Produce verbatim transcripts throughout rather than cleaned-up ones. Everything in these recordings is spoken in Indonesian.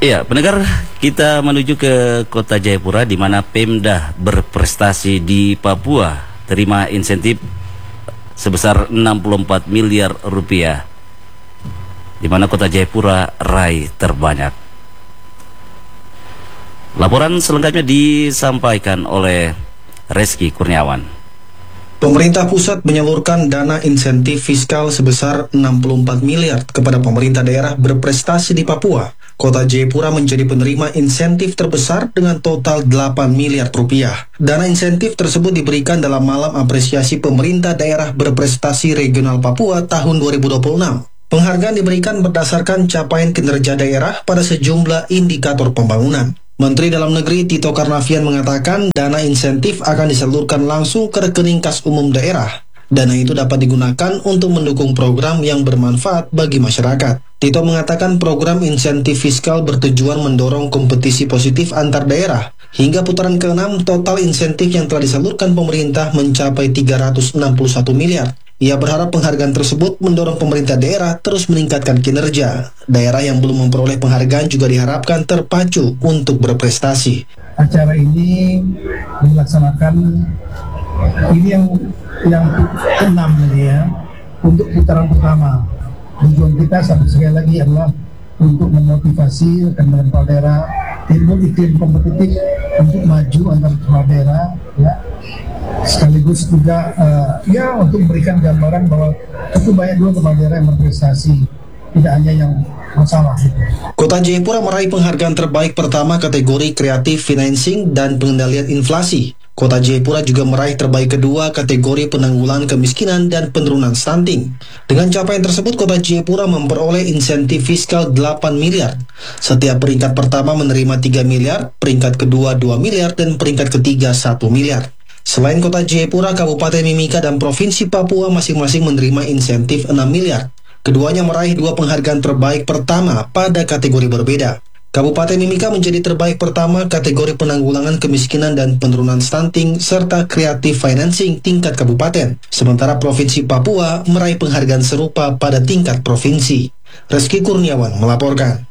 Iya, pendengar, kita menuju ke Kota Jayapura di mana Pemda berprestasi di Papua terima insentif sebesar enam puluh empat miliar rupiah, di mana Kota Jayapura raih terbanyak. Laporan selengkapnya disampaikan oleh Reski Kurniawan. Pemerintah pusat menyalurkan dana insentif fiskal sebesar enam puluh empat miliar kepada pemerintah daerah berprestasi di Papua. Kota Jayapura menjadi penerima insentif terbesar dengan total delapan miliar rupiah. Dana insentif tersebut diberikan dalam malam apresiasi pemerintah daerah berprestasi regional Papua tahun dua ribu dua puluh enam. Penghargaan diberikan berdasarkan capaian kinerja daerah pada sejumlah indikator pembangunan. Menteri Dalam Negeri Tito Karnavian mengatakan dana insentif akan disalurkan langsung ke rekening kas umum daerah. Dana itu dapat digunakan untuk mendukung program yang bermanfaat bagi masyarakat. Tito mengatakan program insentif fiskal bertujuan mendorong kompetisi positif antar daerah. Hingga putaran keenam, total insentif yang telah disalurkan pemerintah mencapai tiga ratus enam puluh satu miliar. Ia berharap penghargaan tersebut mendorong pemerintah daerah terus meningkatkan kinerja. Daerah yang belum memperoleh penghargaan juga diharapkan terpacu untuk berprestasi. Acara ini dilaksanakan, ini yang yang keenam ini ya, untuk putaran pertama. Tujuan kita sampai sekali lagi adalah untuk memotivasi rekan-rekan kepala daerah, timbul iklim kompetitif untuk maju antar kepala daerah, ya. Sekaligus juga uh, ya untuk memberikan gambaran bahwa itu banyak dua kepala daerah yang berprestasi, tidak hanya yang masalah. Kota Jayapura meraih penghargaan terbaik pertama kategori kreatif financing dan pengendalian inflasi. Kota Jayapura juga meraih terbaik kedua kategori penanggulangan kemiskinan dan penurunan stunting. Dengan capaian tersebut, Kota Jayapura memperoleh insentif fiskal delapan miliar. Setiap peringkat pertama menerima tiga miliar, peringkat kedua dua miliar, dan peringkat ketiga satu miliar. Selain Kota Jayapura, Kabupaten Mimika dan Provinsi Papua masing-masing menerima insentif enam miliar. Keduanya meraih dua penghargaan terbaik pertama pada kategori berbeda. Kabupaten Mimika menjadi terbaik pertama kategori penanggulangan kemiskinan dan penurunan stunting serta kreatif financing tingkat kabupaten. Sementara Provinsi Papua meraih penghargaan serupa pada tingkat provinsi. Reski Kurniawan melaporkan.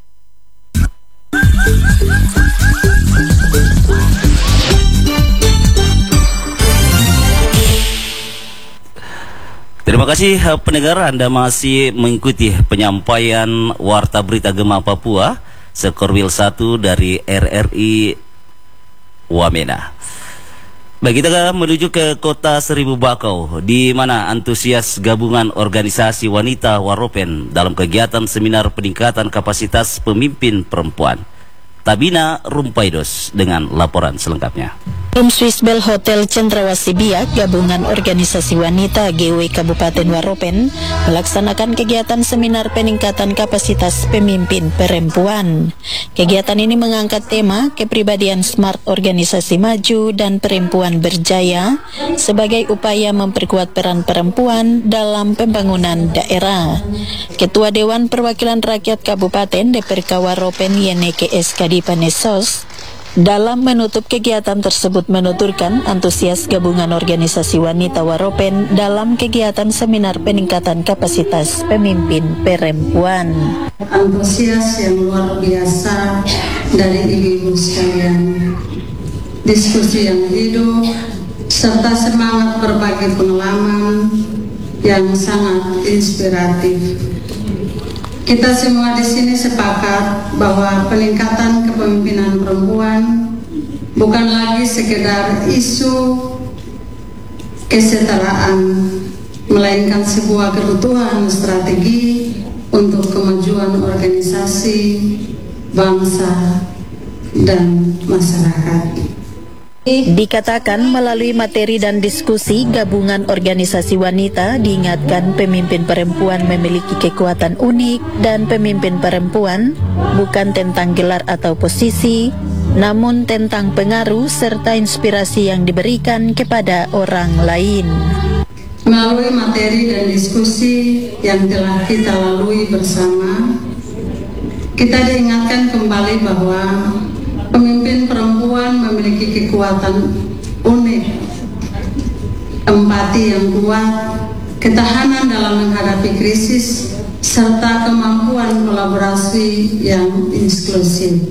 Terima kasih pendengar, Anda masih mengikuti penyampaian Warta Berita Gema Papua Sekorwil satu dari R R I Wamena. Baik, kita menuju ke Kota Seribu Bakau, di mana antusias gabungan organisasi wanita Waropen dalam kegiatan seminar peningkatan kapasitas pemimpin perempuan. Tabina Rumpaidos dengan laporan selengkapnya. Room Swiss Bell Hotel Cendrawasih Biak, gabungan organisasi wanita G W Kabupaten Waropen, melaksanakan kegiatan seminar peningkatan kapasitas pemimpin perempuan. Kegiatan ini mengangkat tema kepribadian smart, organisasi maju, dan perempuan berjaya sebagai upaya memperkuat peran perempuan dalam pembangunan daerah. Ketua Dewan Perwakilan Rakyat Kabupaten D P R K Waropen Yeneke S Kadi Panesos dalam menutup kegiatan tersebut menuturkan antusias gabungan organisasi wanita Waropen dalam kegiatan seminar peningkatan kapasitas pemimpin perempuan. Antusias yang luar biasa dari ibu-ibu sekalian, diskusi yang hidup, serta semangat berbagi pengalaman yang sangat inspiratif. Kita semua di sini sepakat bahwa peningkatan kepemimpinan perempuan bukan lagi sekedar isu kesetaraan, melainkan sebuah kebutuhan strategi untuk kemajuan organisasi, bangsa, dan masyarakat. Dikatakan melalui materi dan diskusi, gabungan organisasi wanita diingatkan pemimpin perempuan memiliki kekuatan unik dan pemimpin perempuan bukan tentang gelar atau posisi, namun tentang pengaruh serta inspirasi yang diberikan kepada orang lain. Melalui materi dan diskusi yang telah kita lalui bersama, kita diingatkan kembali bahwa pemimpin perempuan memiliki kekuatan unik, empati yang kuat, ketahanan dalam menghadapi krisis, serta kemampuan kolaborasi yang inklusif.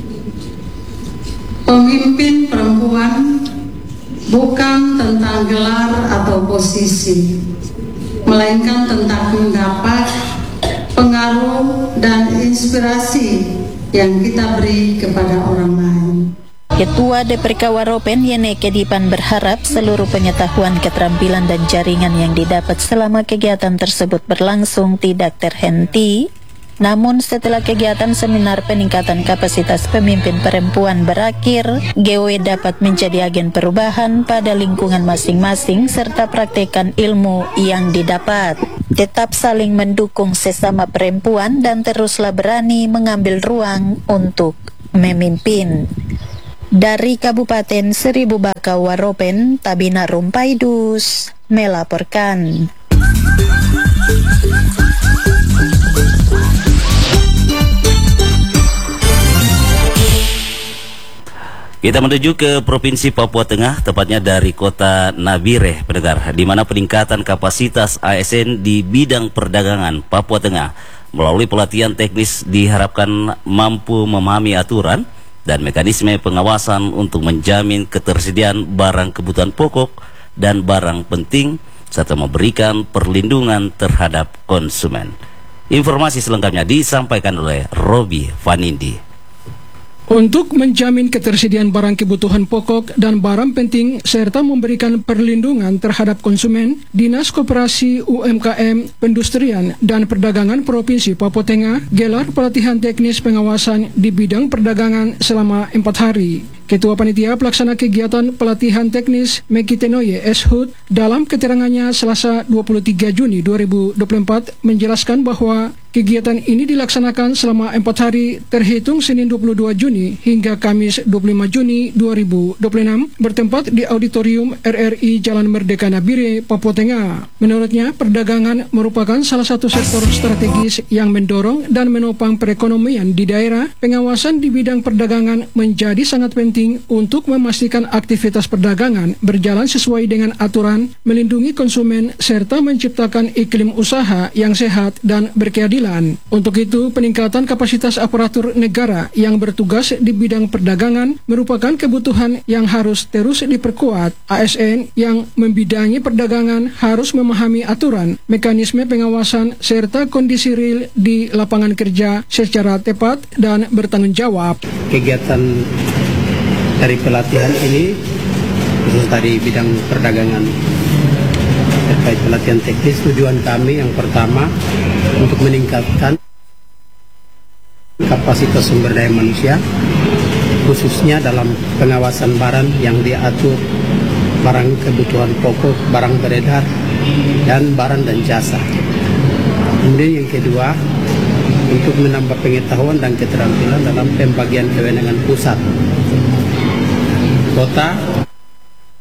Pemimpin perempuan bukan tentang gelar atau posisi, melainkan tentang pendapat, pengaruh, dan inspirasi yang kita beri kepada orang lain. Ketua D P R K Waropen Yene Kedipan berharap seluruh pengetahuan, keterampilan, dan jaringan yang didapat selama kegiatan tersebut berlangsung tidak terhenti. Namun setelah kegiatan seminar peningkatan kapasitas pemimpin perempuan berakhir, G W dapat menjadi agen perubahan pada lingkungan masing-masing serta praktekkan ilmu yang didapat. Tetap saling mendukung sesama perempuan dan teruslah berani mengambil ruang untuk memimpin. Dari Kabupaten Seribu Baka Waropen, Tabina Rumpaidus melaporkan. Kita menuju ke Provinsi Papua Tengah, tepatnya dari kota Nabire, pendengar, di mana peningkatan kapasitas A S N di bidang perdagangan Papua Tengah melalui pelatihan teknis diharapkan mampu memahami aturan dan mekanisme pengawasan untuk menjamin ketersediaan barang kebutuhan pokok dan barang penting serta memberikan perlindungan terhadap konsumen. Informasi selengkapnya disampaikan oleh Robi Vanindi. Untuk menjamin ketersediaan barang kebutuhan pokok dan barang penting serta memberikan perlindungan terhadap konsumen, Dinas Koperasi U M K M, Pendustrian dan Perdagangan Provinsi Papua Tengah gelar pelatihan teknis pengawasan di bidang perdagangan selama empat hari. Ketua Panitia Pelaksana Kegiatan Pelatihan Teknis Meki Tenoye S. Hud dalam keterangannya Selasa dua puluh tiga Juni dua ribu dua puluh empat menjelaskan bahwa kegiatan ini dilaksanakan selama empat hari terhitung Senin dua puluh dua Juni hingga Kamis dua puluh lima Juni dua ribu dua puluh enam bertempat di Auditorium R R I Jalan Merdeka Nabire, Papua Tengah. Menurutnya, perdagangan merupakan salah satu sektor strategis yang mendorong dan menopang perekonomian di daerah. Pengawasan di bidang perdagangan menjadi sangat penting untuk memastikan aktivitas perdagangan berjalan sesuai dengan aturan, melindungi konsumen, serta menciptakan iklim usaha yang sehat dan berkeadilan. Untuk itu, peningkatan kapasitas aparatur negara yang bertugas di bidang perdagangan merupakan kebutuhan yang harus terus diperkuat. A S N yang membidangi perdagangan harus memahami aturan, mekanisme pengawasan, serta kondisi real di lapangan kerja secara tepat dan bertanggung jawab. Kegiatan dari pelatihan ini khusus dari bidang perdagangan terkait pelatihan teknis, tujuan kami yang pertama untuk meningkatkan kapasitas sumber daya manusia khususnya dalam pengawasan barang yang diatur, barang kebutuhan pokok, barang beredar, dan barang dan jasa. Kemudian yang kedua, untuk menambah pengetahuan dan keterampilan dalam pembagian kewenangan pusat, kota,